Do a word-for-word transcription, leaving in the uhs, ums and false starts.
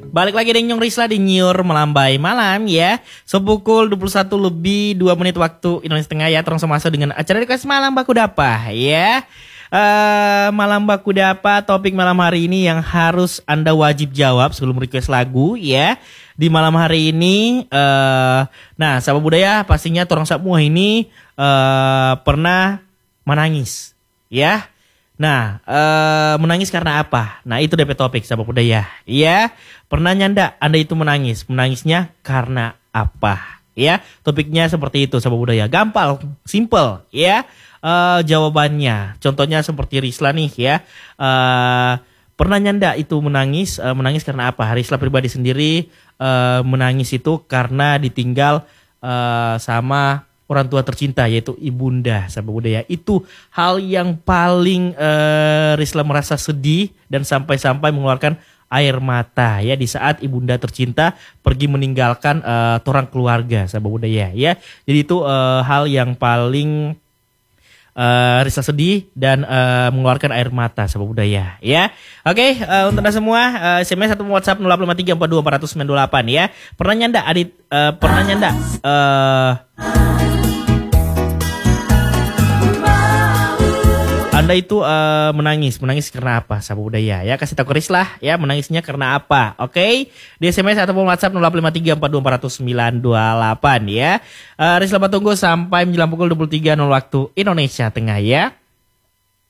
Balik lagi dengan Nyong Risla di Nyur Melambai Malam ya. Sepukul dua puluh satu lebih dua menit waktu Indonesia Tengah ya. Terus masuk dengan acara request Malam Baku Dapa ya. Uh, Malam Baku Dapa, topik malam hari ini yang harus Anda wajib jawab sebelum request lagu ya. Di malam hari ini uh, nah sahabat budaya pastinya torang semua ini uh, pernah menangis ya. Nah, uh, menangis karena apa? Nah, itu D P topik sahabat budaya. Ya, pernah nyanda Anda itu menangis? Menangisnya karena apa? Ya, topiknya seperti itu sahabat budaya. Gampang, simple, ya. Uh, jawabannya, contohnya seperti Risla nih, ya. Uh, pernah nyanda itu menangis? Uh, menangis karena apa? Risla pribadi sendiri uh, menangis itu karena ditinggal uh, sama orang tua tercinta yaitu ibunda sahabat budaya. Itu hal yang paling uh, Risla merasa sedih dan sampai-sampai mengeluarkan air mata ya di saat ibunda tercinta pergi meninggalkan uh, torang keluarga sahabat budaya ya. Jadi itu uh, hal yang paling uh, Risla sedih dan uh, mengeluarkan air mata sahabat budaya ya. Oke, uh, untuk anda semua uh, S M S atau WhatsApp nol delapan lima tiga empat dua empat sembilan delapan ya. Pernah nyanda Adit uh, pernah nyanda uh, Anda itu uh, menangis, menangis karena apa sahabat budaya ya, kasih tahu ke Risla ya menangisnya karena apa, oke? Okay? Di S M S ataupun WhatsApp nol delapan lima tiga empat dua empat sembilan dua delapan ya. uh, Risla tunggu sampai menjelang pukul dua puluh tiga nol waktu Indonesia Tengah ya.